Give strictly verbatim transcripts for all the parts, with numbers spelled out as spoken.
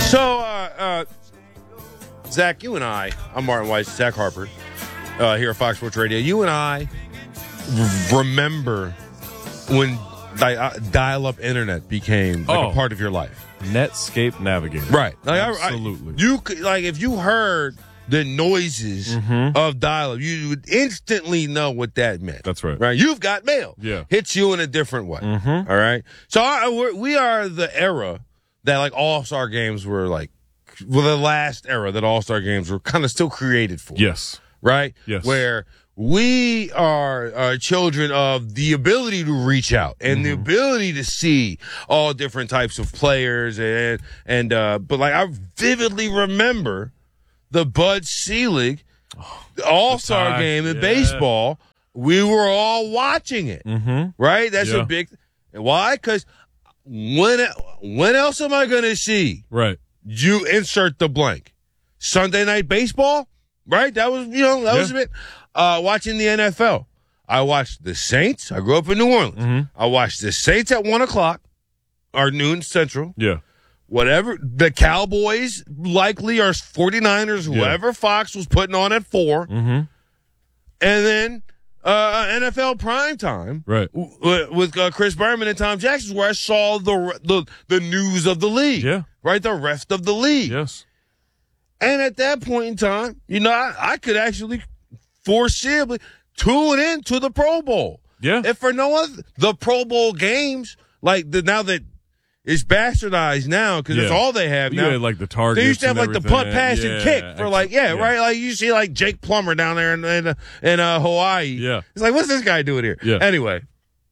So, uh, uh, Zach, you and I, I'm Martin Weiss, Zach Harper, uh, here at Fox Sports Radio. You and I r- remember when di- uh, dial-up internet became like Oh. a part of your life. Netscape Navigator. Right. Like, Absolutely. I, I, you could, like, if you heard the noises Mm-hmm. of dial-up, you would instantly know what that meant. That's right. Right. You've got mail. Yeah. Hits you in a different way. Mm-hmm. All right. So I, we're, we are the era that like All-Star games were like, well, the last era that All-Star games were kind of still created for. Yes. Right? Yes. Where we are uh, children of the ability to reach out and Mm-hmm. the ability to see all different types of players and, and, uh, but like I vividly remember the Bud Selig All-Star time, game in yeah. baseball. We were all watching it. Mm-hmm. Right? That's Yeah. a big, why? Because when, when else am I going to see Right. you insert the blank? Sunday night baseball, right? That was, you know, that Yeah. was a bit. Uh, watching the N F L. I watched the Saints. I grew up in New Orleans. Mm-hmm. I watched the Saints at one o'clock or noon central. Yeah. Whatever. The Cowboys likely are forty-niners, whoever Fox was putting on at four. Mm-hmm. And then uh, N F L primetime. Right. w- with uh, Chris Berman and Tom Jackson, where I saw the, the the news of the league. Yeah. Right? The rest of the league. Yes. And at that point in time, you know, I, I could actually foreseeably tune in to the Pro Bowl. Yeah. If for no other, the Pro Bowl games, like the now that it's bastardized now because that's Yeah. all they have You now. had like the targets. They used to have and like the everything. punt, pass, yeah. and kick for like yeah, yeah, right. Like you see like Jake Plummer down there in in, uh, in uh, Hawaii. Yeah. It's like what's this guy doing here? Yeah. Anyway,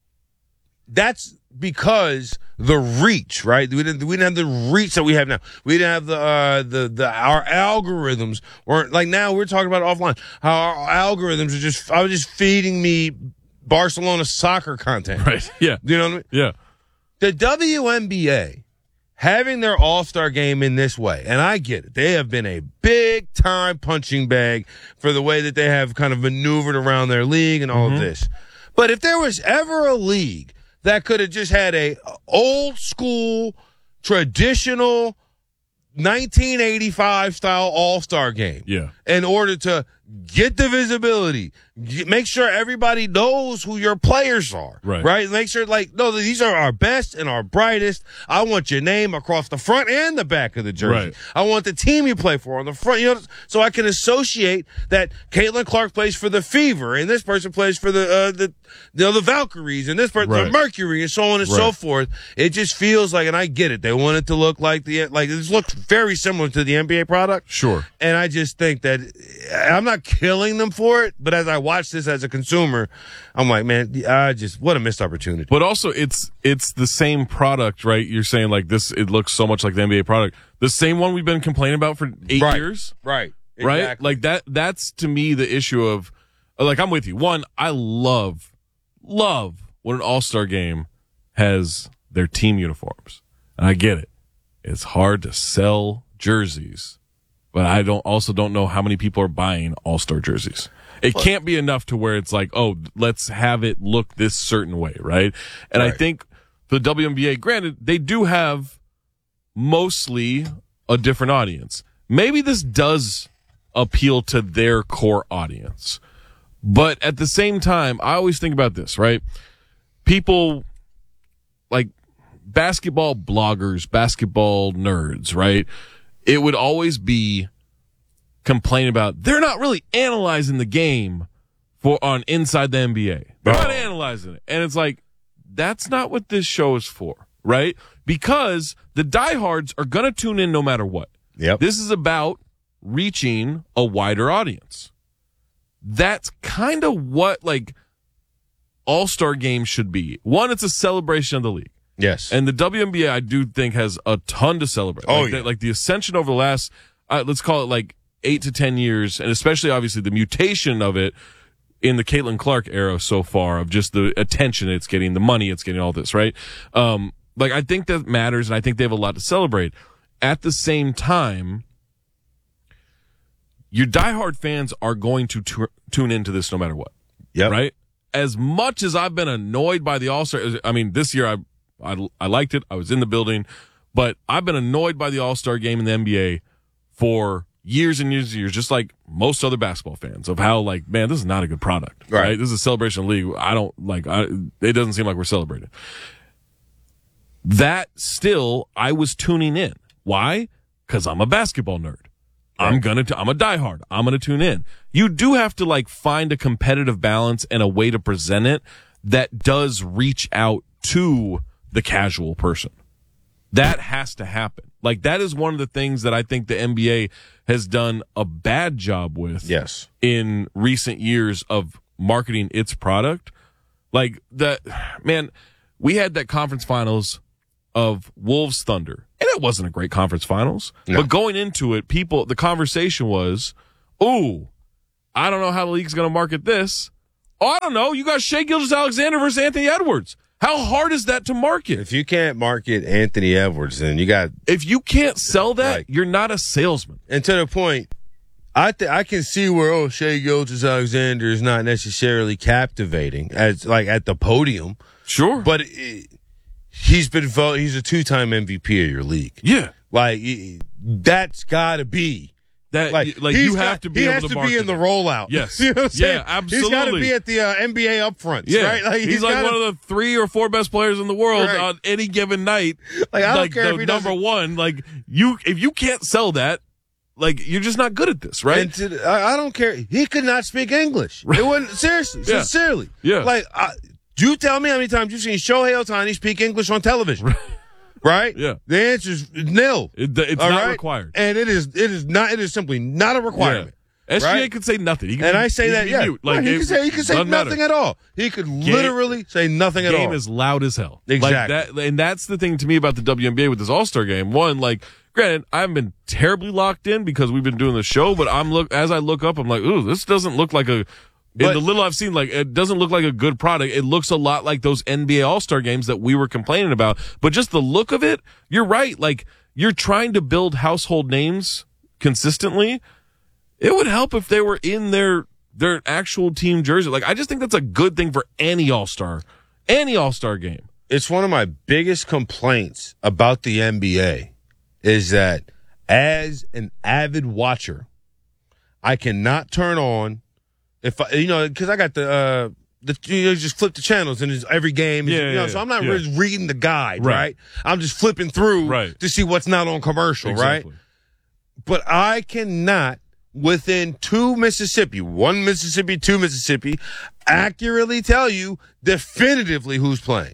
that's because the reach, right? We didn't we didn't have the reach that we have now. We didn't have the uh, the the our algorithms weren't like now. We're talking about offline. How our algorithms are just I was just feeding me Barcelona soccer content. Right. Yeah. You know what I mean? Yeah. The W N B A having their All-Star game in this way, and I get it. They have been a big time punching bag for the way that they have kind of maneuvered around their league and all Mm-hmm. of this. But if there was ever a league that could have just had a old school, traditional nineteen eighty-five style All-Star game Yeah. in order to get the visibility, get, make sure everybody knows who your players are, Right. right? Make sure, like, no, these are our best and our brightest. I want your name across the front and the back of the jersey. Right. I want the team you play for on the front, you know, so I can associate that Caitlin Clark plays for the Fever and this person plays for the, uh, the, you know, the Valkyries and this person, Right. the Mercury and so on and so Right. forth. It just feels like, and I get it. They want it to look like the, like, it looks very similar to the N B A product. Sure. And I just think that I'm not killing them for it, but as I watch this as a consumer, I'm like, man, I just, what a missed opportunity. But also, it's it's the same product, right? You're saying like this. It looks so much like the N B A product. The same one we've been complaining about for eight Right. years, Right. right? Exactly. Like that. That's to me the issue of. Like I'm with you. One, I love, love when an All-Star game has their team uniforms, and I get it. It's hard to sell jerseys, but I don't also don't know how many people are buying All-Star jerseys. It can't be enough to where it's like, oh, let's have it look this certain way, right? And I Right. think the W N B A, granted, they do have mostly a different audience. Maybe this does appeal to their core audience. But at the same time, I always think about this, right? People like basketball bloggers, basketball nerds, right? It would always be complain about they're not really analyzing the game for on inside the N B A. They're not Oh. analyzing it. And it's like, that's not what this show is for, right? Because the diehards are going to tune in no matter what. Yep. This is about reaching a wider audience. That's kind of what like All-Star games should be. One, it's a celebration of the league. Yes. And the W N B A, I do think, has a ton to celebrate. Oh, like, yeah. the, like the ascension over the last, uh, let's call it like eight to ten years, and especially obviously the mutation of it in the Caitlin Clark era so far of just the attention it's getting, the money it's getting, all this, right? Um, like I think that matters, and I think they have a lot to celebrate. At the same time, your diehard fans are going to tu- tune into this no matter what. Yep. Right? As much as I've been annoyed by the All-Star, I mean, this year I, I I liked it. I was in the building, But I've been annoyed by the All-Star game in the N B A for years and years and years, just like most other basketball fans, of how, like, man, this is not a good product. Right. right? This is a celebration league. I don't, like, I, it doesn't seem like we're celebrating. That still, I was tuning in. Why? Because I'm a basketball nerd. Right. I'm gonna, t- I'm a diehard. I'm gonna tune in. You do have to, like, find a competitive balance and a way to present it that does reach out to the casual person. That has to happen. Like, that is one of the things that I think the N B A has done a bad job with. Yes. In recent years of marketing its product. Like, the, man, we had that conference finals of Wolves Thunder, and it wasn't a great conference finals. No. But going into it, people, the conversation was, ooh, I don't know how the league's going to market this. Oh, I don't know. You got Shai Gilgeous-Alexander versus Anthony Edwards. How hard is that to market? If you can't market Anthony Edwards, then you got. If you can't sell that, like, you're not a salesman. And to the point, I th- I can see where, oh, Shai Gilgeous-Alexander is not necessarily captivating as, like, at the podium. Sure. But it, he's been voted, he's a two-time M V P of your league. Yeah. Like, it, that's got to be. That, like, like you have got, to be he able has to, to market be in the it. rollout. Yes. You know what I'm saying? Yeah, absolutely. He's got to be at the uh, N B A upfronts, yeah. right? Like, he's he's like gotta, one of the three or four best players in the world right. on any given night. Like, I don't like care the if he number doesn't. one. Like, you, if you can't sell that, like, you're just not good at this, right? And to, I, I don't care. He could not speak English. It wasn't, seriously, Yeah. sincerely. Yeah. Like, I, you tell me how many times you've seen Shohei Ohtani speak English on television. Right? Yeah. The answer is nil. It, it's All not right? required. And it is, it is not, it is simply not a requirement. Yeah. S G A right? could say nothing. He can, And I say he that, can yeah. mute. Like, Right, he it could say, he could say doesn't nothing matter. at all. He could literally say nothing at all. Game is loud as hell. Exactly. Like that, and that's the thing to me about the W N B A with this All-Star game. One, like, granted, I haven't been terribly locked in because we've been doing the show, but I'm look as I look up, I'm like, ooh, this doesn't look like a. But, in the little I've seen, like, it doesn't look like a good product. It looks a lot like those N B A All-Star games that we were complaining about. But just the look of it, you're right. Like, you're trying to build household names consistently. It would help if they were in their their actual team jersey. Like, I just think that's a good thing for any All-Star, any All-Star game. It's one of my biggest complaints about the N B A is that as an avid watcher, I cannot turn on if I, you know, because I got the uh the you know, just flip the channels and it's every game. Is, Yeah, you know, yeah, so I'm not yeah. just reading the guide, Right. right? I'm just flipping through Right. to see what's not on commercial, Exactly. right? But I cannot, within two Mississippi, one Mississippi, two Mississippi, accurately tell you definitively who's playing.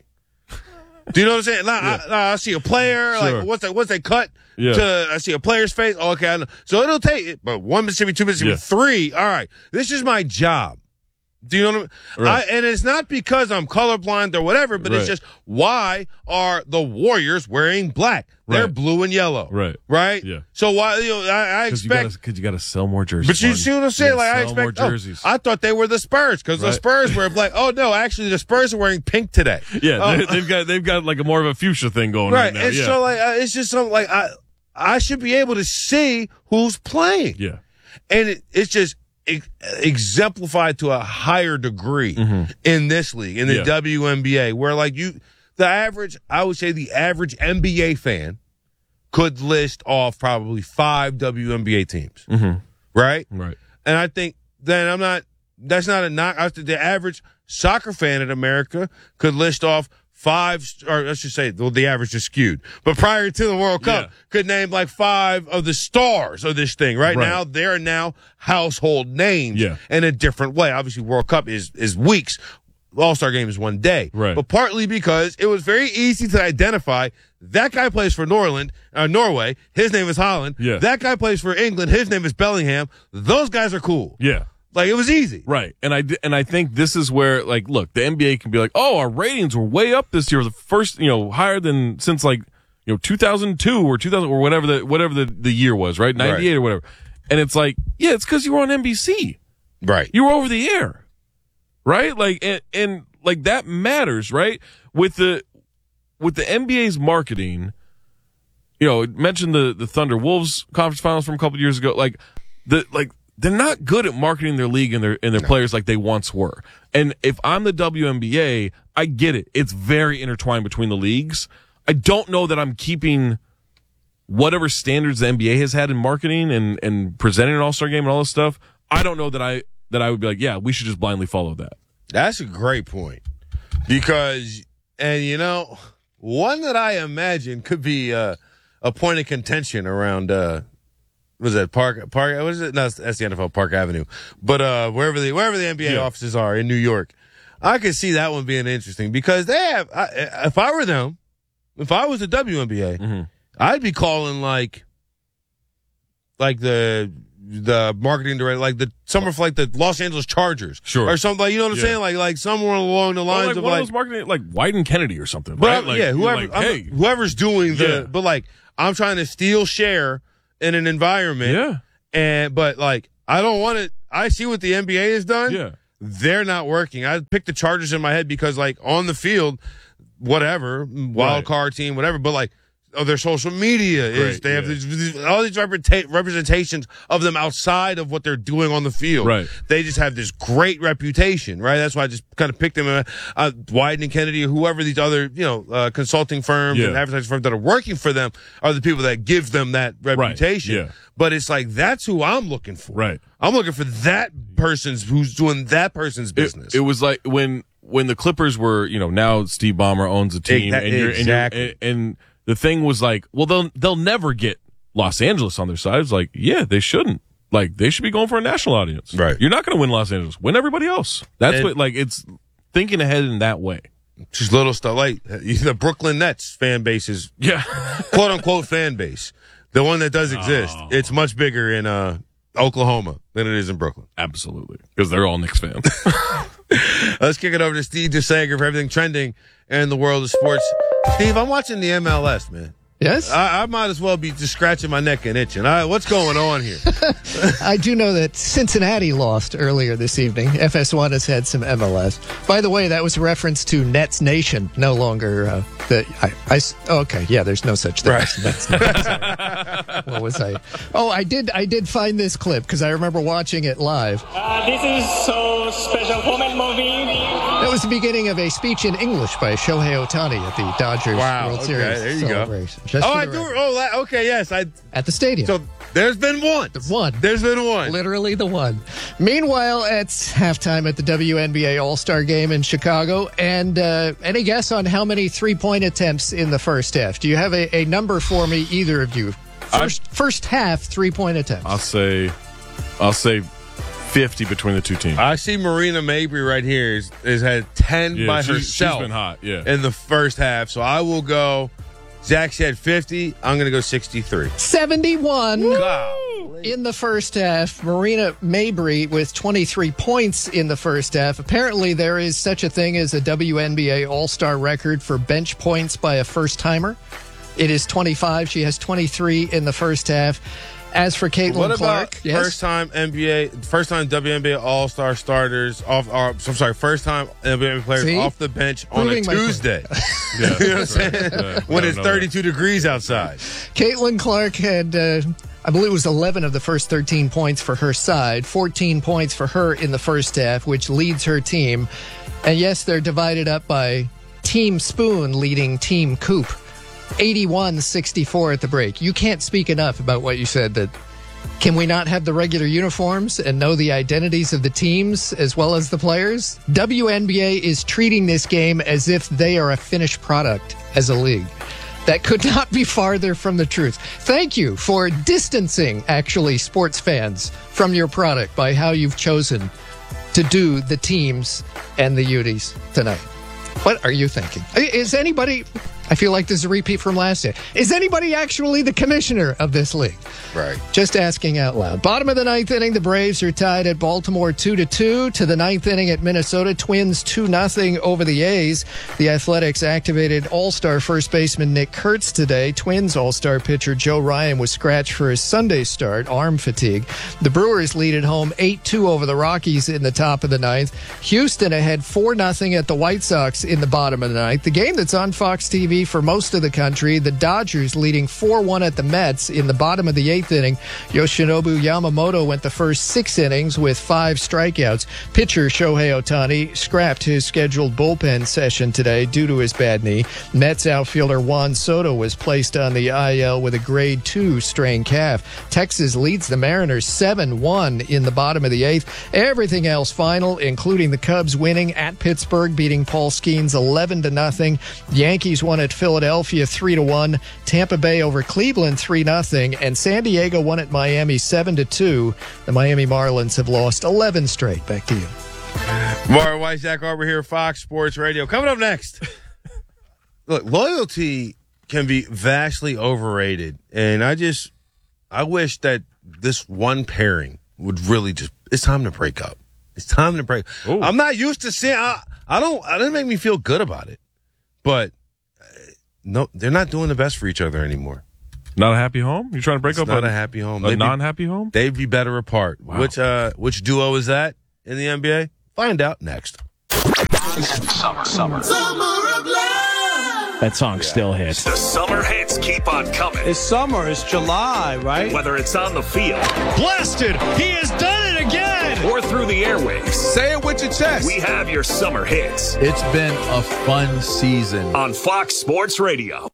Do you know what I'm saying? Like, Yeah. I, I see a player, Sure. like, what's that, what's that cut? Yeah. To, I see a player's face. Oh, okay. I know. So it'll take it, but one Mississippi, two Mississippi, Yeah. three. All right. This is my job. Do you know what I mean? Right. I, and it's not because I'm colorblind or whatever, but it's Right. just why are the Warriors wearing black? They're Right. blue and yellow. Right. Right? Yeah. So why, you know, I, I Because you expect. gotta, cause you gotta sell more jerseys. But you Martin. see what I'm You saying? gotta Like, I sell more expect. Oh, jerseys. I thought they were the Spurs because the Right. Spurs were like, oh no, actually the Spurs are wearing pink today. yeah, Oh, they, they've got they've got like a more of a fuchsia thing going right. right now. And yeah. so like, uh, it's just something like I, I should be able to see who's playing. yeah. And it, it's just ex- exemplified to a higher degree in this league, in the Mm-hmm. Yeah. W N B A, where like you, the average, I would say the average N B A fan could list off probably five W N B A teams. Mm-hmm. Right? Right. And I think then I'm not, that's not a knock. I think the average soccer fan in America could list off five, or let's just say, well, the average is skewed. But prior to the World Cup, Yeah. could name like five of the stars of this thing. Right, Right. now, they're now household names Yeah. in a different way. Obviously, World Cup is, is weeks. All-Star game is one day. Right. But partly because it was very easy to identify that guy plays for Norland, uh, Norway. His name is Holland. Yeah. That guy plays for England. His name is Bellingham. Those guys are cool. Yeah. Like, it was easy. Right. And I, di- and I think this is where, like, look, the N B A can be like, oh, our ratings were way up this year. The first, you know, higher than since like, you know, two thousand two or two thousand or whatever the, whatever the, the year was, right? ninety-eight Right. or whatever. And it's like, yeah, it's because you were on N B C. Right. You were over the air. Right? Like, and, and like that matters, right? With the, with the N B A's marketing, you know, it mentioned the, the Thunder Wolves conference finals from a couple of years ago. Like, the, like, they're not good at marketing their league and their and their no. players like they once were. And if I'm the W N B A, I get it. It's very intertwined between the leagues. I don't know that I'm keeping whatever standards the N B A has had in marketing and, and presenting an All-Star game and all this stuff, I don't know that I that I would be like, yeah, we should just blindly follow that. That's a great point. Because, and you know, one that I imagine could be uh, a point of contention around, uh, was that Park, Park, what is it? No, that's the N F L, Park Avenue. But uh, wherever the wherever the N B A yeah. offices are in New York, I could see that one being interesting because they have, I, if I were them, if I was the W N B A, Mm-hmm. I'd be calling like, like the, the marketing director, like the summer for like the Los Angeles Chargers, Sure, or something like, you know what I'm yeah. saying, like like somewhere along the lines Or like of one like of those marketing, like Wyden Kennedy or something, but right? I'm- Like, yeah, you're whoever like, I'm- hey, whoever's doing the, Yeah. but like I'm trying to steal share in an environment, yeah, and but like I don't want it. I see what the N B A has done. yeah. They're not working. I picked the Chargers in my head because like on the field, whatever wild Right. card team, whatever, but like. Oh, their social media is Right, they have yeah. these, these- all these representa- representations of them outside of what they're doing on the field. Right. They just have this great reputation, right? That's why I just kind of picked them. Uh, uh, Wyden and Kennedy or whoever these other, you know, uh, consulting firms Yeah. and advertising firms that are working for them are the people that give them that reputation. yeah. But it's like that's who I'm looking for. Right. I'm looking for that person's who's doing that person's It, business. it was like when when the Clippers were, you know, now Steve Ballmer owns a team, Exac- and you're, exactly. and, you're, and, and the thing was like, well, they'll they'll never get Los Angeles on their side. It's like, yeah, they shouldn't. Like, they should be going for a national audience. Right. You're not going to win Los Angeles. Win everybody else. That's And- what, like, it's thinking ahead in that way. just little stuff like uh, the Brooklyn Nets fan base is Yeah. quote unquote fan base. The one that does exist. Oh. It's much bigger in uh, Oklahoma than it is in Brooklyn. Absolutely. Because they're all Knicks fans. Let's kick it over to Steve DeSager for everything trending in the world of sports. Steve, I'm watching the M L S, man. Yes? I, I might as well be just scratching my neck and itching. I, what's going on here? I do know that Cincinnati lost earlier this evening. F S one has had some M L S. By the way, that was a reference to Nets Nation, no longer uh, the. I, I s- oh, okay, yeah, there's no such thing Right. as Nets Nation. What was I? Oh, I did. I did find this clip because I remember watching it live. Uh, this is so special for my movie. That was the beginning of a speech in English by Shohei Ohtani at the Dodgers Wow, World okay, Series there you go. celebration. Just Oh, for I the do. record. Oh, la- okay, yes. I. At the stadium. So there's been one. one. There's been one. Literally the one. Meanwhile, it's halftime at the W N B A All-Star Game in Chicago. And uh, any guess on how many three-point attempts in the first half? Do you have a, a number for me, either of you? First, first half three-point attempts. I'll say, I'll say fifty between the two teams. I see Marina Mabry right here has, has had ten Yeah, by she's- herself. she's been hot, yeah. In the first half, so I will go. Zach said fifty. I'm going to go sixty-three. seventy-one Wow. in the first half. Marina Mabry with twenty-three points in the first half. Apparently, there is such a thing as a W N B A All-Star record for bench points by a first-timer. It is twenty-five. She has twenty-three in the first half. As for Caitlin What about Clark, yes? first time N B A, first time W N B A All Star starters off? Or, I'm sorry, first time N B A players See? off the bench on a Proving my point. Tuesday. Yeah, You know what I'm right. saying? Yeah, When I it's don't know thirty-two degrees outside. Caitlin Clark had, uh, I believe it was eleven of the first thirteen points for her side, fourteen points for her in the first half, which leads her team. And yes, they're divided up by Team Spoon leading Team Coop, eighty-one sixty-four at the break. You can't speak enough about what you said, that can we not have the regular uniforms and know the identities of the teams as well as the players? W N B A is treating this game as if they are a finished product as a league. That could not be farther from the truth. Thank you for distancing, actually, sports fans from your product by how you've chosen to do the teams and the Uties tonight. What are you thinking? Is anybody... I feel like this is a repeat from last year. Is anybody actually the commissioner of this league? Right. Just asking out loud. Bottom of the ninth inning, the Braves are tied at Baltimore two to two. To the ninth inning at Minnesota, Twins two nothing over the A's. The Athletics activated All-Star first baseman Nick Kurtz today. Twins All-Star pitcher Joe Ryan was scratched for his Sunday start, arm fatigue. The Brewers lead at home eight two over the Rockies in the top of the ninth. Houston ahead four nothing at the White Sox in the bottom of the ninth. The game that's on Fox T V V for most of the country. The Dodgers leading four one at the Mets in the bottom of the eighth inning. Yoshinobu Yamamoto went the first six innings with five strikeouts. Pitcher Shohei Ohtani scrapped his scheduled bullpen session today due to his bad knee. Mets outfielder Juan Soto was placed on the I L with a grade two strained calf. Texas leads the Mariners seven one in the bottom of the eighth. Everything else final, including the Cubs winning at Pittsburgh, beating Paul Skeens eleven to nothing. Yankees won at Philadelphia three to one. Tampa Bay over Cleveland three nothing. And San Diego won at Miami seven to two. The Miami Marlins have lost eleven straight. Back to you. Mario White, Zach Arbor here, Fox Sports Radio. Coming up next. Look, loyalty can be vastly overrated. And I just, I wish that this one pairing would really just, it's time to break up. It's time to break. Ooh. I'm not used to seeing, I, I don't, it doesn't make me feel good about it. But, uh, no, they're not doing the best for each other anymore. Not a happy home? You're trying to break it's up not a, a happy home. A they'd non-happy be, home? They'd be better apart. Wow. Which, uh, which duo is that in the N B A? Find out next. Summer, summer. Summer of love. That song still hits. The summer hits keep on coming. It's summer. It's July, right? Whether it's on the field. Blasted! He has done it again! Or through the airwaves. Say it with your chest. We have your summer hits. It's been a fun season. On Fox Sports Radio.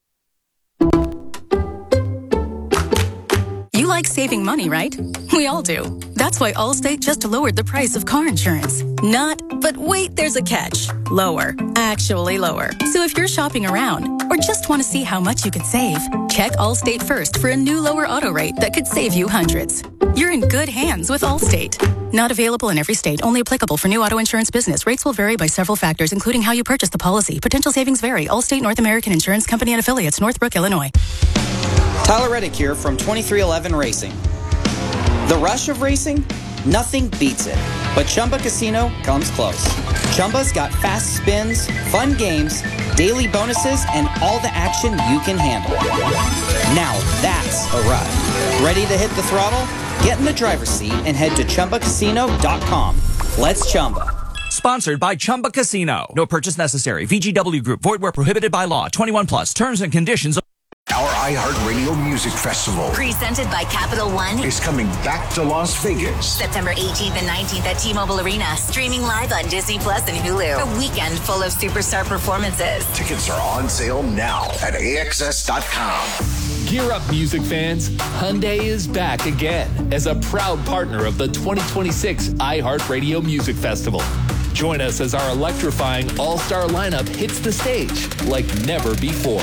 You like saving money, right? We all do. That's why Allstate just lowered the price of car insurance. Not, but wait, there's a catch. Lower. Actually lower. So if you're shopping around or just want to see how much you could save, check Allstate first for a new lower auto rate that could save you hundreds. You're in good hands with Allstate. Not available in every state. Only applicable for new auto insurance business. Rates will vary by several factors, including how you purchase the policy. Potential savings vary. Allstate North American Insurance Company and Affiliates, Northbrook, Illinois. Tyler Reddick here from twenty-three eleven Racing. The rush of racing? Nothing beats it. But Chumba Casino comes close. Chumba's got fast spins, fun games, daily bonuses, and all the action you can handle. Now that's a ride. Ready to hit the throttle? Get in the driver's seat and head to Chumba Casino dot com. Let's Chumba. Sponsored by Chumba Casino. No purchase necessary. V G W Group. Void where prohibited by law. twenty-one plus. Terms and conditions. Our iHeartRadio Music Festival, presented by Capital One, is coming back to Las Vegas. September eighteenth and nineteenth at T-Mobile Arena. Streaming live on Disney Plus and Hulu. A weekend full of superstar performances. Tickets are on sale now at A X S dot com. Gear up, music fans. Hyundai is back again as a proud partner of the twenty twenty-six iHeartRadio Music Festival. Join us as our electrifying all-star lineup hits the stage like never before.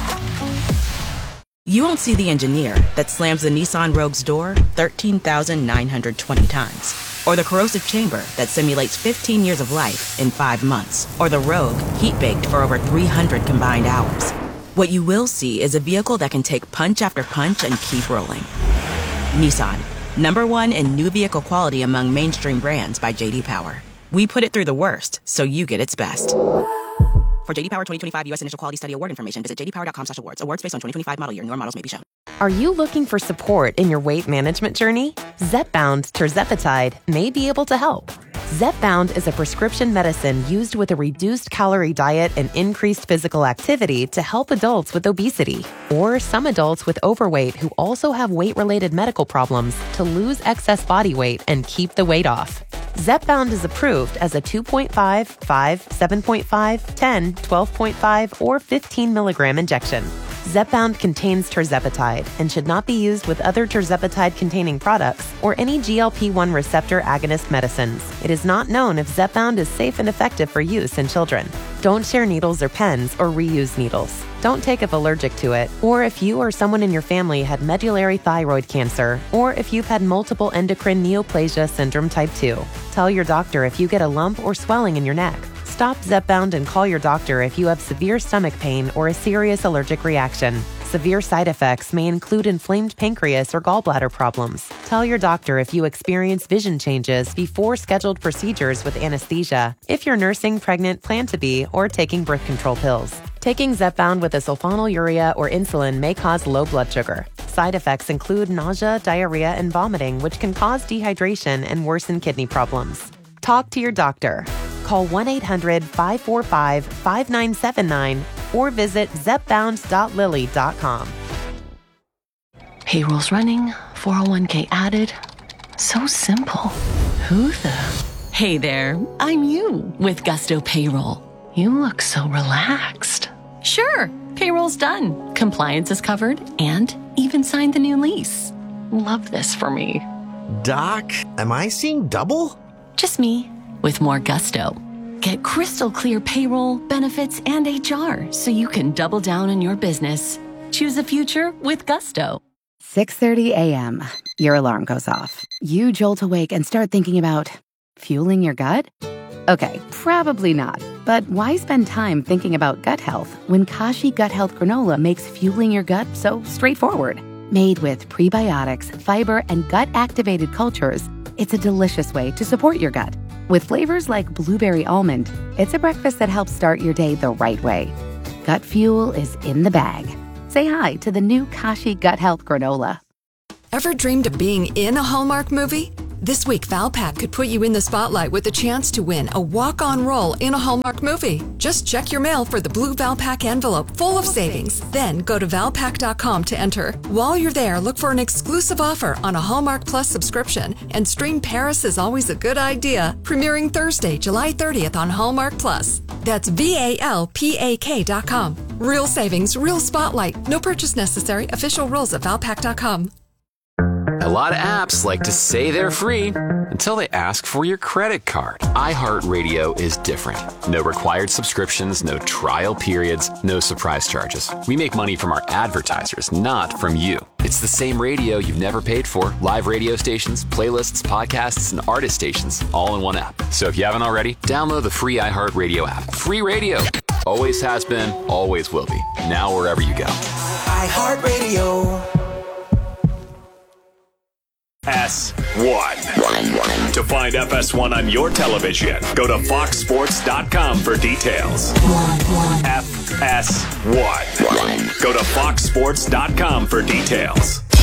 You won't see the engineer that slams the Nissan Rogue's door thirteen thousand nine hundred twenty times. Or the corrosive chamber that simulates fifteen years of life in five months. Or the Rogue heat-baked for over three hundred combined hours. What you will see is a vehicle that can take punch after punch and keep rolling. Nissan, number one in new vehicle quality among mainstream brands by J D Power. We put it through the worst, so you get its best. For J D Power twenty twenty-five U S Initial Quality Study Award information, visit j d power dot com slash awards. Awards based on twenty twenty-five model year. Newer models may be shown. Are you looking for support in your weight management journey? Zepbound tirzepatide may be able to help. Zepbound is a prescription medicine used with a reduced calorie diet and increased physical activity to help adults with obesity or some adults with overweight who also have weight-related medical problems to lose excess body weight and keep the weight off. Zepbound is approved as a two point five, five, seven point five, ten, twelve point five, or fifteen milligram injection. Zepbound contains tirzepatide and should not be used with other tirzepatide-containing products or any G L P one receptor agonist medicines. It is not known if Zepbound is safe and effective for use in children. Don't share needles or pens or reuse needles. Don't take if allergic to it, or if you or someone in your family had medullary thyroid cancer, or if you've had multiple endocrine neoplasia syndrome type two. Tell your doctor if you get a lump or swelling in your neck. Stop Zepbound and call your doctor if you have severe stomach pain or a serious allergic reaction. Severe side effects may include inflamed pancreas or gallbladder problems. Tell your doctor if you experience vision changes before scheduled procedures with anesthesia, if you're nursing, pregnant, plan to be, or taking birth control pills. Taking Zepbound with a sulfonylurea or insulin may cause low blood sugar. Side effects include nausea, diarrhea, and vomiting, which can cause dehydration and worsen kidney problems. Talk to your doctor. Call one eight hundred, five four five, five nine seven nine or visit zep bound dot lilly dot com. Payroll's running, four oh one k added. So simple. Who the? Hey there, I'm you with Gusto Payroll. You look so relaxed. Sure, payroll's done. Compliance is covered and even signed the new lease. Love this for me. Doc, am I seeing double? Just me with more gusto. Get crystal clear payroll, benefits, and H R so you can double down on your business. Choose a future with Gusto. six thirty a.m. Your alarm goes off. You jolt awake and start thinking about fueling your gut? Okay, probably not. But why spend time thinking about gut health when Kashi Gut Health Granola makes fueling your gut so straightforward? Made with prebiotics, fiber, and gut-activated cultures, it's a delicious way to support your gut. With flavors like blueberry almond, it's a breakfast that helps start your day the right way. Gut fuel is in the bag. Say hi to the new Kashi Gut Health Granola. Ever dreamed of being in a Hallmark movie? This week, Valpak could put you in the spotlight with a chance to win a walk-on role in a Hallmark movie. Just check your mail for the blue Valpak envelope full of savings. Then go to valpak dot com to enter. While you're there, look for an exclusive offer on a Hallmark Plus subscription and stream Paris is Always a Good Idea, premiering Thursday, July thirtieth on Hallmark Plus. That's V A L P A K dot com. Real savings, real spotlight. No purchase necessary. Official rules at valpak dot com. A lot of apps like to say they're free until they ask for your credit card. iHeartRadio is different. No required subscriptions, no trial periods, no surprise charges. We make money from our advertisers, not from you. It's the same radio you've never paid for. Live radio stations, playlists, podcasts, and artist stations, all in one app. So if you haven't already, download the free iHeartRadio app. Free radio. Always has been, always will be. Now wherever you go. iHeartRadio. S one. To find F S one on your television, go to fox sports dot com for details. F S one. Go to fox sports dot com for details.